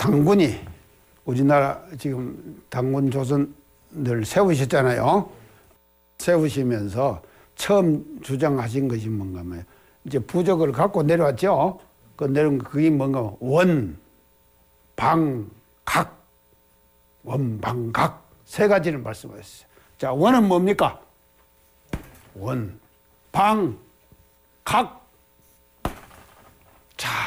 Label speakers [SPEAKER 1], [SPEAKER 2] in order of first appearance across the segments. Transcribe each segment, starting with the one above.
[SPEAKER 1] 당군이 우리나라 지금 당군 조선을 세우셨잖아요. 세우시면서 처음 주장하신 것이 뭔가 하면 이제 부적을 갖고 내려왔죠. 그 내려온 그게 뭔가 원, 방, 각, 원, 방, 각 세 가지를 말씀하셨어요. 자, 원은 뭡니까? 원, 방, 각. 자,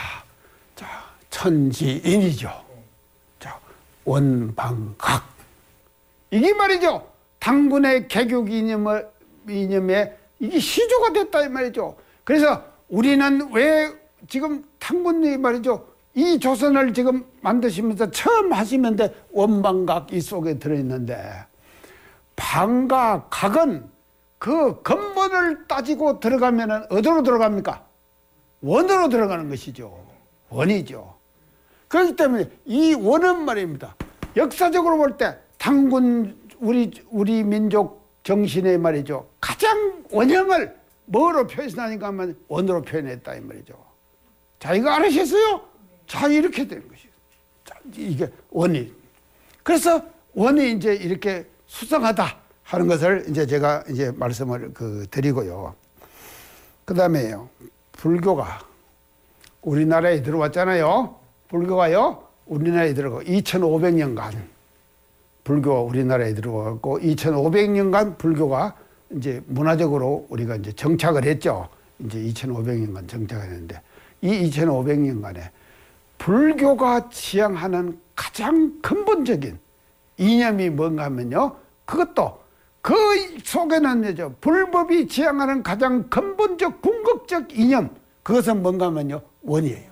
[SPEAKER 1] 천지인이죠. 자, 원, 방, 각. 이게 말이죠. 당군의 개교 이념에 이게 시조가 됐다 이 말이죠. 그래서 우리는 왜 지금 당군이 말이죠. 이 조선을 지금 만드시면서 처음 하시면데 원방각 이 속에 들어있는데 방각, 각은 그 근본을 따지고 들어가면은 어디로 들어갑니까? 원으로 들어가는 것이죠. 원이죠. 그렇기 때문에 이 원은 말입니다. 역사적으로 볼 때 당군 우리 민족 정신의 말이죠. 가장 원형을 뭐로 표현하니까 하면 원으로 표현했다 이 말이죠. 자, 이거 알으셨어요? 자, 이렇게 되는 것이에요. 자, 이게 원이. 그래서 원이 이제 이렇게 수성하다 하는 것을 이제 제가 이제 말씀을 드리고요. 그 다음에요. 불교가 우리나라에 들어왔잖아요. 불교가요. 우리나라에 들어가고 2500년간 불교가 우리나라에 들어왔고 2500년간 불교가 이제 문화적으로 우리가 이제 정착을 했죠. 이제 2500년간 정착을 했는데 이 2500년간에 불교가 지향하는 가장 근본적인 이념이 뭔가 하면요. 그것도 그 속에는 이제 불법이 지향하는 가장 근본적 궁극적 이념 그것은 뭔가 하면요. 원이에요.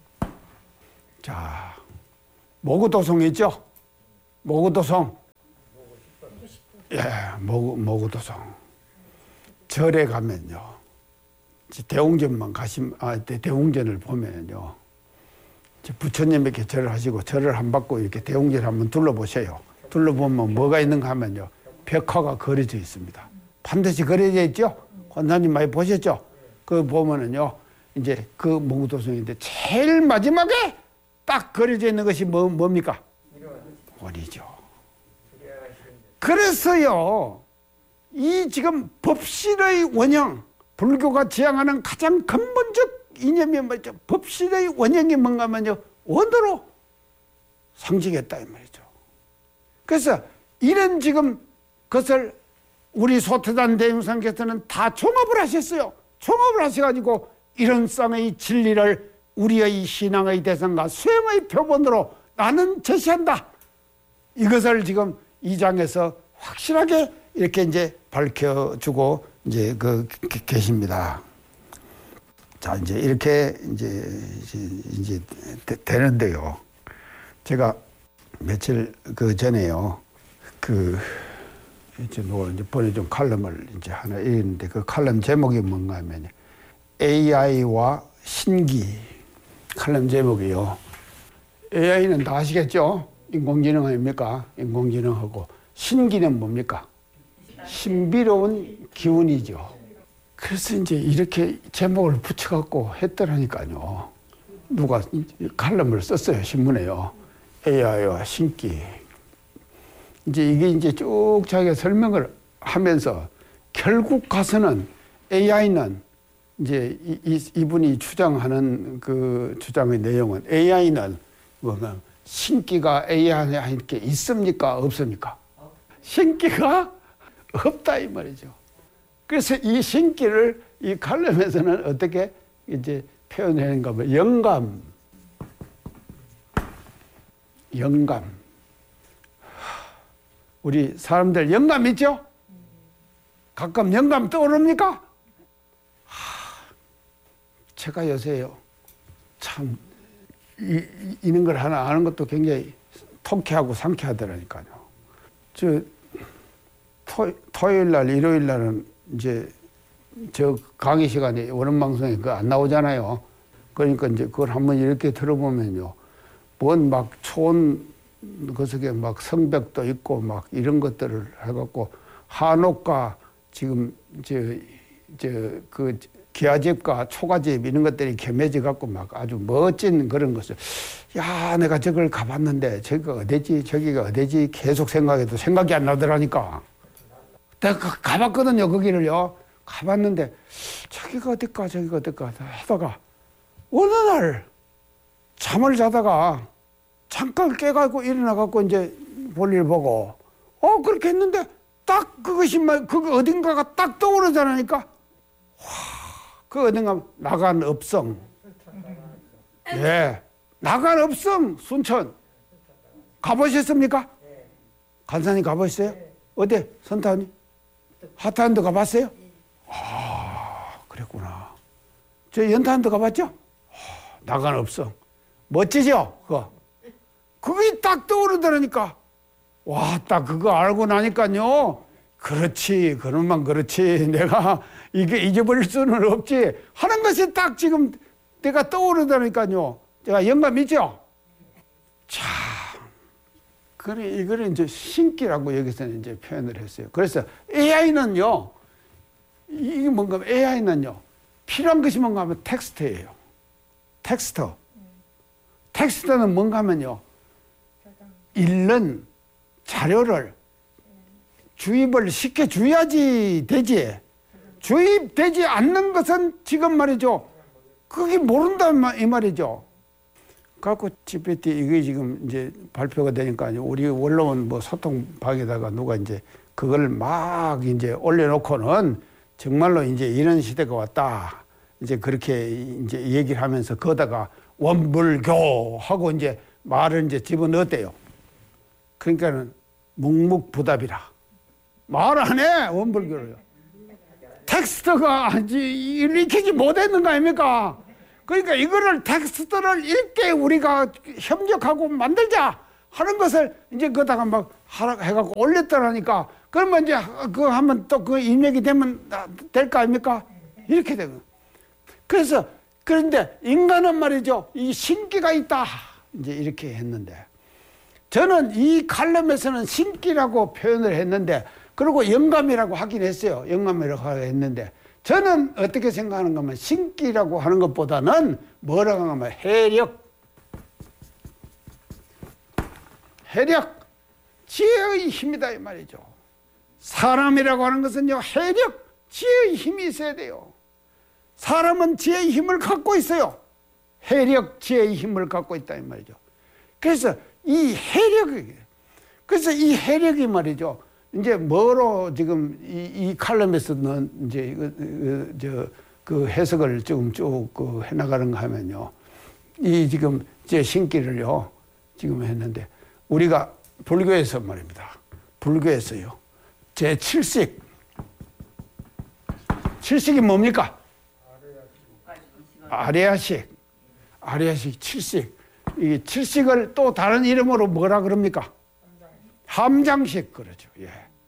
[SPEAKER 1] 자, 모구도성 있죠? 모구도성. 예, 모구도성. 절에 가면요. 대웅전만 대웅전을 보면요. 부처님에게 절을 하시고 절을 한 받고 이렇게 대웅전을 한번 둘러보세요. 둘러보면 뭐가 있는가 하면요. 벽화가 그려져 있습니다. 반드시 그려져 있죠? 권사님 많이 보셨죠? 그 보면은요. 이제 그 모구도성인데 제일 마지막에 딱 그려져 있는 것이 뭡니까? 원이죠. 그래서요. 이 지금 법실의 원형, 불교가 지향하는 가장 근본적 이념이 뭐죠? 법실의 원형이 뭔가 하면요. 원으로 상징했다 이 말이죠. 그래서 이런 지금 것을 우리 소태단 대웅상께서는 다 종합을 하셨어요. 종합을 하셔가지고 이런 쌍의 진리를 우리의 신앙의 대상과 수행의 표본으로 나는 제시한다. 이것을 지금 이 장에서 확실하게 이렇게 이제 밝혀주고 이제 계십니다. 자, 이제 이렇게 이제 되는데요. 제가 며칠 전에요. 이제 누가 이제 보내준 칼럼을 이제 하나 읽는데 그 칼럼 제목이 뭔가 하면 AI와 신기. 칼럼 제목이요. AI는 다 아시겠죠? 인공지능 아닙니까? 인공지능하고 신기는 뭡니까? 신비로운 기운이죠. 그래서 이제 이렇게 제목을 붙여갖고 했더라니까요. 누가 칼럼을 썼어요, 신문에요. AI와 신기. 이제 이게 이제 쭉 자기가 설명을 하면서 결국 가서는 AI는 이제 이분이 주장하는 그 주장의 내용은 AI는 뭐가 신기가 AI한테 있습니까? 없습니까? 신기가 없다 이 말이죠. 그래서 이 신기를 이 칼럼에서는 어떻게 이제 표현하는가 하면 영감. 우리 사람들 영감 있죠? 가끔 영감 떠오릅니까? 제가 요새요 참 이런 걸 하나 아는 것도 굉장히 통쾌하고 상쾌하더라니까요. 토요일 날, 일요일 날은 이제 저 강의 시간에 원음 방송에 그거 안 나오잖아요. 그러니까 이제 그걸 한번 이렇게 들어보면요. 뭔 막 초원 그 속에 막 성벽도 있고 막 이런 것들을 해갖고 한옥과 지금 그 기와집과 초가집 이런 것들이 겸해져 갖고 막 아주 멋진 그런 것을, 야, 내가 저걸 가봤는데 저기가 어디지 저기가 어디지 계속 생각해도 생각이 안 나더라니까. 내가 가봤거든요. 거기를요. 가봤는데 저기가 어딜까 저기가 어딜까 하다가 어느 날 잠을 자다가 잠깐 깨가지고 일어나갖고 이제 볼일 보고 그렇게 했는데 딱 그것이 그거 어딘가가 딱 떠오르잖아니까. 와, 그 어딘가 나간 업성. 예, 나간 업성 순천 가보셨습니까? 간사님 가보셨어요? 어디 선타원이? 하타원도 가봤어요? 아, 그랬구나. 저 연탄도 가봤죠? 나간 업성 멋지죠? 그게 딱 떠오르더라니까. 와, 딱 그거 알고 나니까요. 그렇지, 그놈만 그렇지. 내가 이게 잊어버릴 수는 없지. 하는 것이 딱 지금 내가 떠오르더라니까요. 제가 영감 있죠? 참. 그래, 이거를 이제 신기라고 여기서는 이제 표현을 했어요. 그래서 AI는요, 이게 뭔가 하면 AI는요, 필요한 것이 뭔가 하면 텍스트예요. 텍스트. 텍스트는 뭔가 하면요, 읽는 자료를 주입을 쉽게 줘야지 되지. 주입되지 않는 것은 지금 말이죠. 그게 모른다 이 말이죠. 갖고 GPT 이게 지금 이제 발표가 되니까 우리 원로원 뭐 소통방에다가 누가 이제 그걸 막 이제 올려놓고는 정말로 이제 이런 시대가 왔다. 이제 그렇게 이제 얘기를 하면서 거다가 원불교 하고 이제 말을 이제 집어넣었대요. 그러니까는 묵묵부답이라. 말 안 해, 원불교를요. 텍스트가 읽히지 못했는 거 아닙니까? 그러니까 이거를 텍스트를 읽게 우리가 협력하고 만들자 하는 것을 이제 거다가 막 해갖고 올렸더라니까. 그러면 이제 그거 하면 또 그 입력이 되면 될 거 아닙니까? 이렇게 되고. 그래서, 그런데 인간은 말이죠. 이 신기가 있다. 이제 이렇게 했는데. 저는 이 칼럼에서는 신기라고 표현을 했는데, 그리고 영감이라고 하긴 했어요. 영감이라고 했는데, 저는 어떻게 생각하는가 하면 신기라고 하는 것보다는 뭐라고 하면 해력, 지혜의 힘이다 이 말이죠. 사람이라고 하는 것은요, 해력, 지혜의 힘이 있어야 돼요. 사람은 지혜의 힘을 갖고 있어요. 해력, 지혜의 힘을 갖고 있다 이 말이죠. 그래서 이 해력이 말이죠. 이제 뭐로 지금 이 칼럼에서는 이제 그 해석을 조금 쭉 해나가는가 하면요. 이 지금 제 신기를요. 지금 했는데 우리가 불교에서 말입니다. 불교에서요. 제 7식. 7식이 뭡니까? 아레아식 7식. 이 7식을 또 다른 이름으로 뭐라 그럽니까? 함장식 그러죠. 예.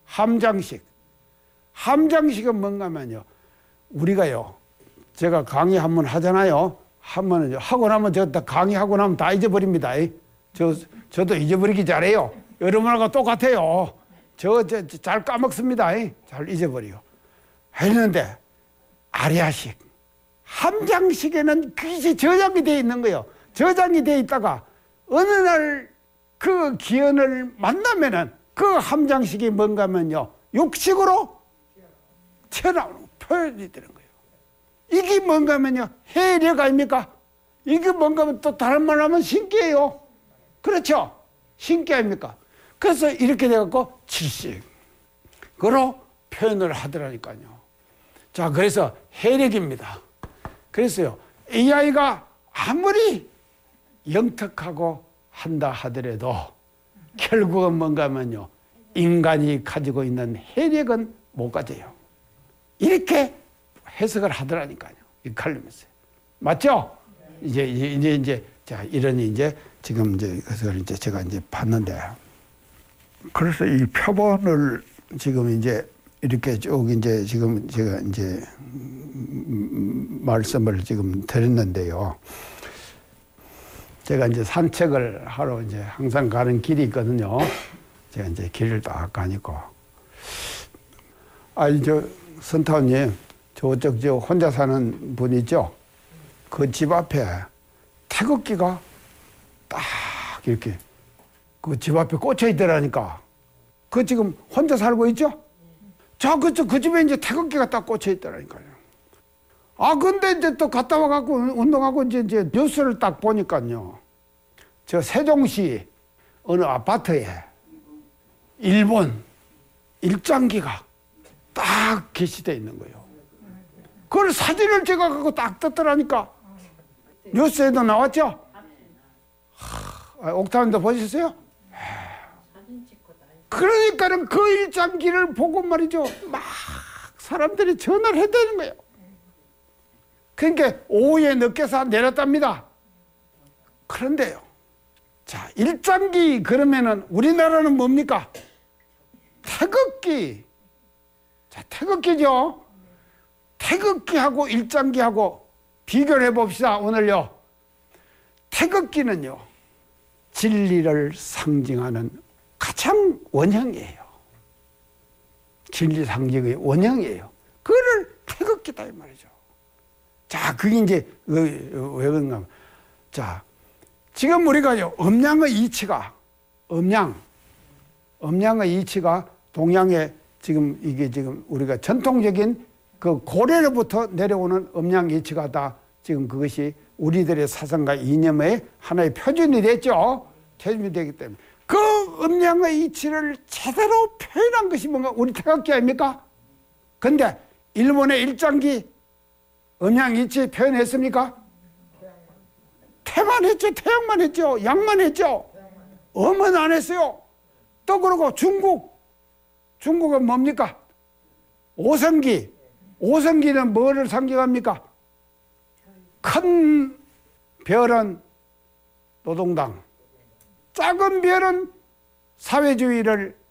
[SPEAKER 1] 함장식은 뭔가 하면요. 우리가요. 제가 강의 한 번 하잖아요. 한 번은 하고 나면 저 강의하고 나면 다 잊어버립니다. 저도 잊어버리기 잘해요. 여러분하고 똑같아요. 잘 까먹습니다. 잘 잊어버려요. 했는데 아리아식, 함장식에는 그것이 저장이 되어 있는 거예요. 저장이 되어 있다가 어느 날 그 기연을 만나면은 그 함장식이 뭔가 하면요. 육식으로 튀어나오는 표현이 되는 거예요. 이게 뭔가 하면요. 해력 아닙니까? 이게 뭔가 하면 또 다른 말로 하면 신기해요. 그렇죠? 신기 아닙니까? 그래서 이렇게 돼갖고 칠식으로 표현을 하더라니까요. 자, 그래서 해력입니다. 그래서요. AI가 아무리 영특하고 한다 하더라도 결국은 뭔가 하면요. 인간이 가지고 있는 해력은 못 가져요. 이렇게 해석을 하더라니까요. 이 칼럼에서. 맞죠? 이제 자, 이런 이제 지금 이제 그래서 이제 제가 이제 봤는데 그래서 이 표본을 지금 이제 이렇게 쭉 이제 지금 제가 이제 말씀을 지금 드렸는데요. 제가 이제 산책을 하러 이제 항상 가는 길이 있거든요. 제가 이제 길을 딱 가니까. 선타원님, 저쪽 저 혼자 사는 분 있죠? 그 집 앞에 태극기가 딱 이렇게 그 집 앞에 꽂혀 있더라니까. 그 지금 혼자 살고 있죠? 그 집에 이제 태극기가 딱 꽂혀 있더라니까요. 근데 이제 또 갔다 와갖고 운동하고 이제 뉴스를 딱 보니까요. 저 세종시 어느 아파트에 일본 일장기가 딱 게시되어 있는 거예요. 그걸 사진을 찍어갖고 딱 떴더라니까. 뉴스에도 나왔죠? 옥타임도 보셨어요? 그러니까는 그 일장기를 보고 말이죠. 막 사람들이 전화를 해대는 거예요. 그러니까 오후에 늦게서 내렸답니다. 그런데요. 자, 일장기 그러면은 우리나라는 뭡니까? 태극기. 자, 태극기죠. 태극기하고 일장기하고 비교를 해봅시다. 오늘요. 태극기는요. 진리를 상징하는 가장 원형이에요. 진리 상징의 원형이에요. 그거를 태극기다 이 말이죠. 자, 그게 이제 왜 그런가? 자, 지금 우리가요 음양의 이치가 음양의 이치가 동양의 지금 이게 지금 우리가 전통적인 그 고려로부터 내려오는 음양 이치가 다 지금 그것이 우리들의 사상과 이념의 하나의 표준이 됐죠. 표준이 되기 때문에 그 음양의 이치를 제대로 표현한 것이 뭔가 우리 태극기 아닙니까? 근데 일본의 일장기 음양 이치 표현했습니까? 태만 했죠. 태양만 했죠. 양만 했죠. 음은 안 했어요. 또 그러고 중국은 뭡니까? 오성기는 뭐를 상징합니까? 큰 별은 노동당, 작은 별은 사회주의를